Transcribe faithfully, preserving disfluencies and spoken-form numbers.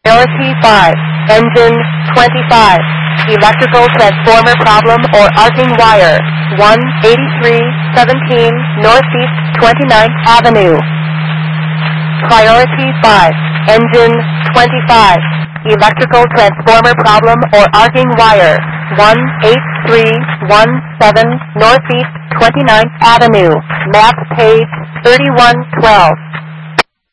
Priority five, engine twenty-five, electrical transformer problem or arcing wire, one eighty-three seventeen Northeast twenty-ninth Avenue. Priority five, engine twenty-five, electrical transformer problem or arcing wire, one eight three one seven Northeast twenty-ninth Avenue, map page thirty-one twelve.